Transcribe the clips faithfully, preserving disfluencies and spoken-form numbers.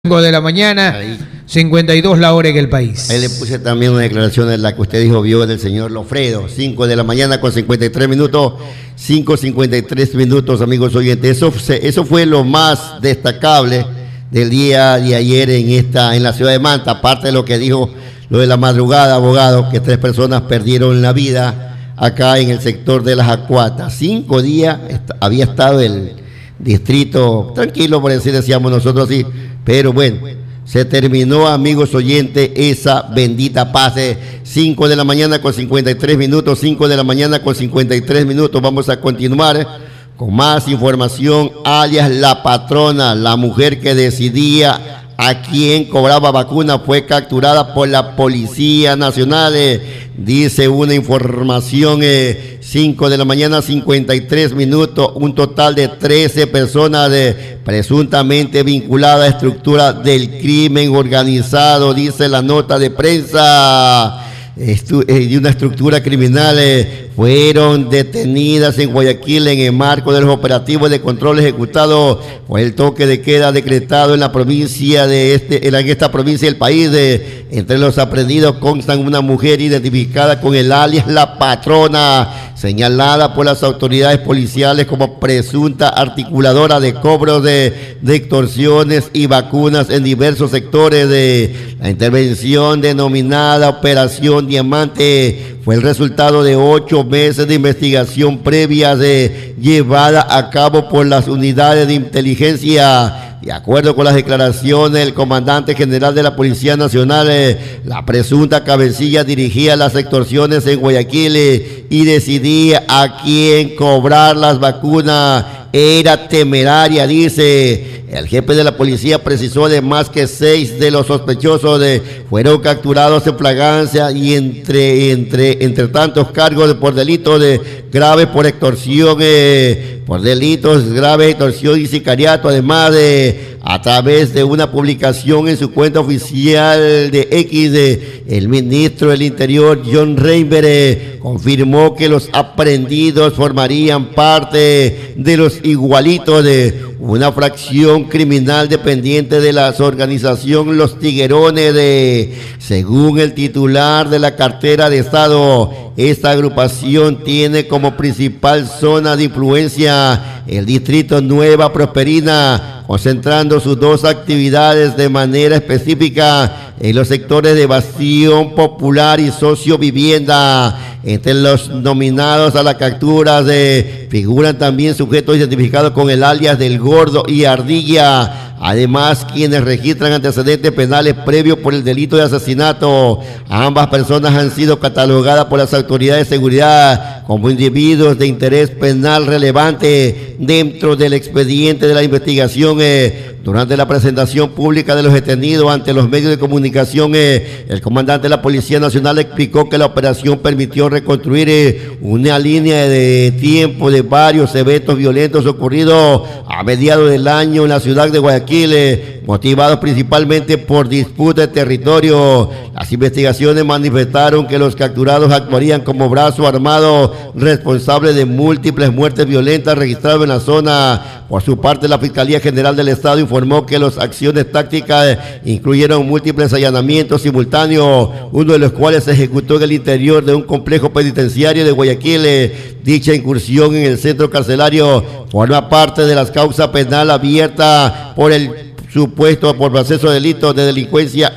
de la mañana, ahí. cincuenta y dos la hora en el país. Ahí le puse también una declaración en la que usted dijo, vio del señor Lofredo, cinco de la mañana con cincuenta y tres minutos, cinco cincuenta y tres minutos, amigos oyentes. Eso, eso fue lo más destacable del día de ayer en esta en la ciudad de Manta, aparte de lo que dijo lo de la madrugada, abogado, que tres personas perdieron la vida acá en el sector de las Acuatas. Cinco días había estado el distrito tranquilo, por decir, decíamos nosotros así, pero bueno, se terminó, amigos oyentes, esa bendita pase. Cinco de la mañana con cincuenta y tres minutos, cinco de la mañana con cincuenta y tres minutos. Vamos a continuar con más información, alias la patrona, la mujer que decidía a quién cobraba vacuna, fue capturada por la Policía Nacional. Eh, dice una información, eh, cinco de la mañana, cincuenta y tres minutos, un total de trece personas eh, presuntamente vinculadas a estructuras del crimen organizado, dice la nota de prensa. Estu eh, de una estructura criminal eh, fueron detenidas en Guayaquil en el marco de los operativos de control ejecutado por el toque de queda decretado en la provincia de este en esta provincia del país. De, entre los aprendidos constan una mujer identificada con el alias La Patrona, señalada por las autoridades policiales como presunta articuladora de cobros de, de extorsiones y vacunas en diversos sectores. De la intervención denominada Operación Diamante fue el resultado de ocho meses de investigación previa de, llevada a cabo por las unidades de inteligencia. De acuerdo con las declaraciones del comandante general de la Policía Nacional, eh, la presunta cabecilla dirigía las extorsiones en Guayaquil eh, y decidía a quién cobrar las vacunas. Era temeraria, dice. El jefe de la policía precisó además que seis de los sospechosos de, fueron capturados en flagrancia y entre, entre, entre tantos cargos de, por delitos de graves por extorsión, eh, por delitos graves, extorsión y sicariato, además de a través de una publicación en su cuenta oficial de X, de, el ministro del Interior, John Reinber, eh, confirmó que los aprehendidos formarían parte de los igualitos de una fracción criminal dependiente de la organización Los Tiguerones. De, según el titular de la cartera de Estado, esta agrupación tiene como principal zona de influencia el distrito Nueva Prosperina, concentrando sus dos actividades de manera específica en los sectores de evasión popular y sociovivienda. Entre los nominados a la captura de, figuran también sujetos identificados con el alias del Gordo y Ardilla. Además, quienes registran antecedentes penales previos por el delito de asesinato. Ambas personas han sido catalogadas por las autoridades de seguridad como individuos de interés penal relevante dentro del expediente de la investigación. Eh, durante la presentación pública de los detenidos ante los medios de comunicación, eh, el comandante de la Policía Nacional explicó que la operación permitió reconstruir eh, una línea de tiempo de varios eventos violentos ocurridos a mediados del año en la ciudad de Guayaquil, eh, motivados principalmente por disputa de territorio. Las investigaciones manifestaron que los capturados actuarían como brazo armado responsable de múltiples muertes violentas registradas en la zona. Por su parte, la Fiscalía General del Estado informó que las acciones tácticas incluyeron múltiples allanamientos simultáneos, uno de los cuales se ejecutó en el interior de un complejo penitenciario de Guayaquil. Dicha incursión en el centro carcelario forma parte de las causas penal abierta por el supuesto por proceso de delitos de delincuencia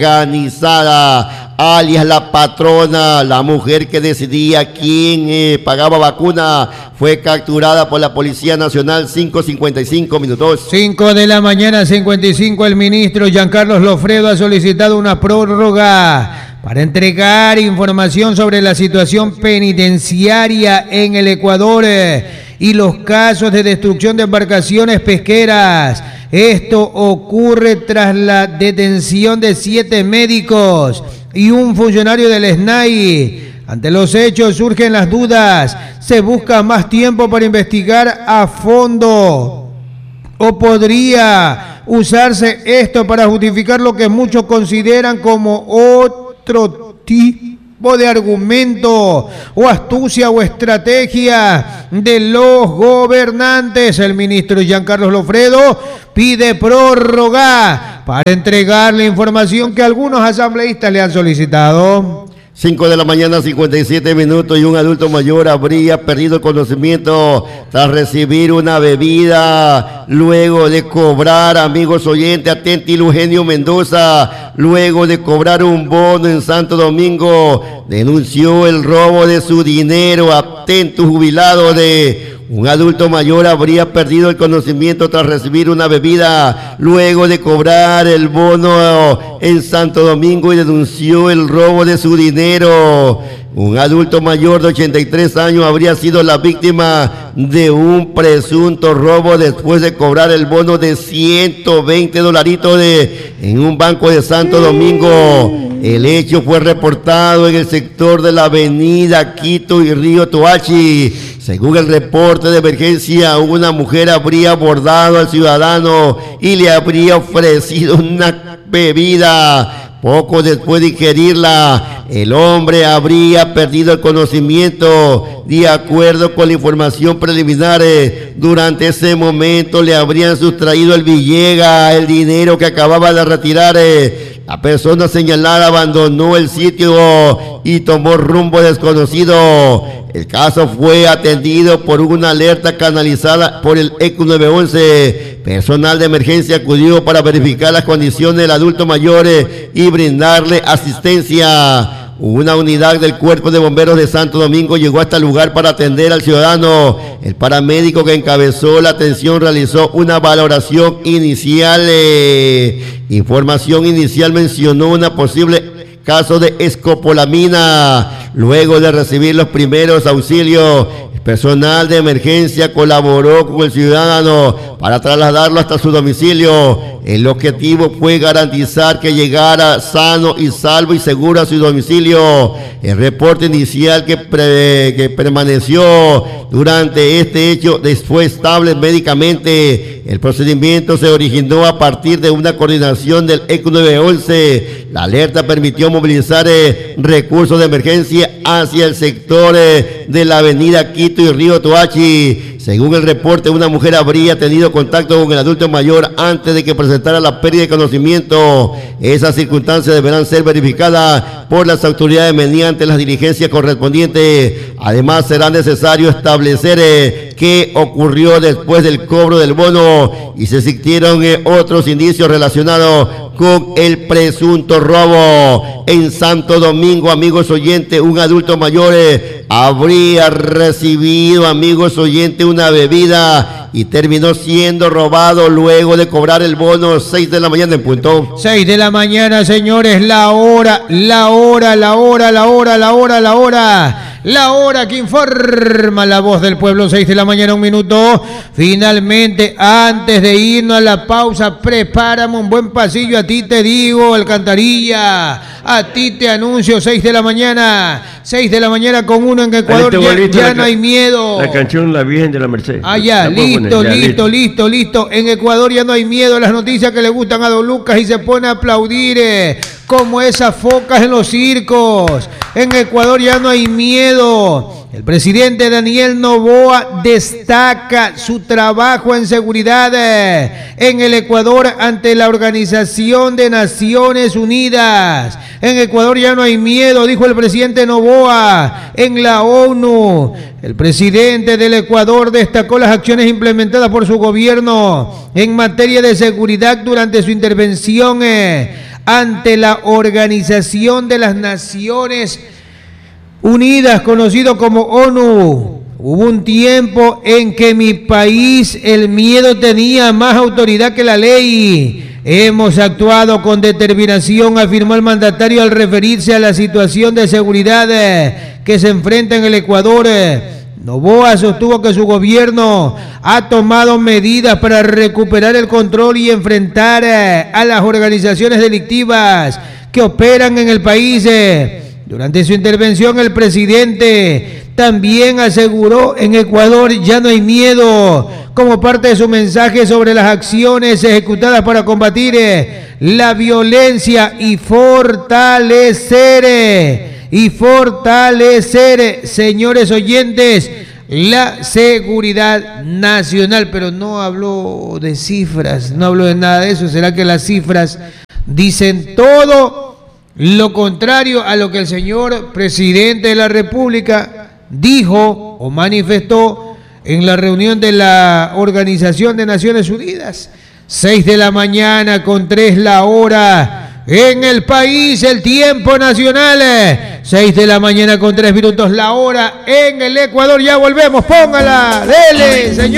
organizada. Alias La Patrona, la mujer que decidía quién eh, pagaba vacuna, fue capturada por la Policía Nacional. Cinco cincuenta y cinco minutos. Cinco de la mañana, cincuenta y cinco. El ministro Giancarlo Lofredo ha solicitado una prórroga para entregar información sobre la situación penitenciaria en el Ecuador eh, y los casos de destrucción de embarcaciones pesqueras. Esto ocurre tras la detención de siete médicos y un funcionario del S N A I. Ante los hechos surgen las dudas. ¿Se busca más tiempo para investigar a fondo? ¿O podría usarse esto para justificar lo que muchos consideran como otro tipo de argumento o astucia o estrategia de los gobernantes. El ministro Giancarlo Lofredo pide prórroga para entregar la información que algunos asambleístas le han solicitado. cinco de la mañana, cincuenta y siete minutos, y un adulto mayor habría perdido el conocimiento tras recibir una bebida luego de cobrar, amigos oyentes, atenti Eugenio Mendoza, luego de cobrar un bono en Santo Domingo, denunció el robo de su dinero. Atento jubilado de un adulto mayor habría perdido el conocimiento tras recibir una bebida luego de cobrar el bono en Santo Domingo y denunció el robo de su dinero. Un adulto mayor de ochenta y tres años habría sido la víctima de un presunto robo después de cobrar el bono de ciento veinte dolaritos de, en un banco de Santo Domingo. El hecho fue reportado en el sector de la avenida Quito y Río Toachi. Según el reporte de emergencia, una mujer habría abordado al ciudadano y le habría ofrecido una bebida. Poco después de ingerirla, el hombre habría perdido el conocimiento. De acuerdo con la información preliminar, durante ese momento le habrían sustraído el Villega, el dinero que acababa de retirar. La persona señalada abandonó el sitio y tomó rumbo desconocido. El caso fue atendido por una alerta canalizada por el E C U nueve once. Personal de emergencia acudió para verificar las condiciones del adulto mayor y brindarle asistencia. Una unidad del Cuerpo de Bomberos de Santo Domingo llegó hasta el lugar para atender al ciudadano. El paramédico que encabezó la atención realizó una valoración inicial. Eh, información inicial mencionó una posible caso de escopolamina. Luego de recibir los primeros auxilios, el personal de emergencia colaboró con el ciudadano para trasladarlo hasta su domicilio. El objetivo fue garantizar que llegara sano y salvo y seguro a su domicilio. El reporte inicial que, pre, que permaneció durante este hecho fue estable médicamente. El procedimiento se originó a partir de una coordinación del E C U nueve once. La alerta permitió movilizar eh, recursos de emergencia hacia el sector eh, de la avenida Quito y Río Toachi. Según el reporte, una mujer habría tenido contacto con el adulto mayor antes de que presentara la pérdida de conocimiento. Esas circunstancias deberán ser verificadas por las autoridades mediante las diligencias correspondientes. Además, será necesario establecer eh, qué ocurrió después del cobro del bono y si existieron eh, otros indicios relacionados con el presunto robo. En Santo Domingo, amigos oyentes, un adulto mayor eh, habría recibido, amigos oyentes, una bebida y terminó siendo robado luego de cobrar el bono. Seis de la mañana en punto. Seis de la mañana, señores, la hora, la hora, la hora, la hora, la hora, la hora. La hora que informa la voz del pueblo, seis de la mañana, un minuto. Finalmente, antes de irnos a la pausa, prepárame un buen pasillo. A ti te digo, Alcantarilla. A ti te anuncio, seis de la mañana. seis de la mañana con uno en Ecuador. Ya, ya no hay miedo. La canción La Virgen de la Merced. Ah, ya, listo, poner, ya, listo, listo, listo. En Ecuador ya no hay miedo. Las noticias que le gustan a Don Lucas y se pone a aplaudir. Eh, como esas focas en los circos. En Ecuador ya no hay miedo. El presidente Daniel Noboa destaca su trabajo en seguridad en el Ecuador ante la Organización de Naciones Unidas. En Ecuador ya no hay miedo, dijo el presidente Noboa en la ONU. El presidente del Ecuador destacó las acciones implementadas por su gobierno en materia de seguridad durante su intervención ante la Organización de las Naciones Unidas, conocido como ONU. Hubo un tiempo en que mi país el miedo tenía más autoridad que la ley. Hemos actuado con determinación, afirmó el mandatario al referirse a la situación de seguridad que se enfrenta en el Ecuador. Noboa sostuvo que su gobierno ha tomado medidas para recuperar el control y enfrentar a las organizaciones delictivas que operan en el país. Durante su intervención, el presidente también aseguró: en Ecuador ya no hay miedo, como parte de su mensaje sobre las acciones ejecutadas para combatir la violencia y fortalecer y fortalecer, señores oyentes, la seguridad nacional. Pero no habló de cifras, no habló de nada de eso. ¿Será que las cifras dicen todo lo contrario a lo que el señor presidente de la República dijo o manifestó en la reunión de la Organización de Naciones Unidas? Seis de la mañana con tres la hora en el país, el tiempo nacional. Seis de la mañana con tres minutos la hora en el Ecuador. Ya volvemos, póngala, dele, señor.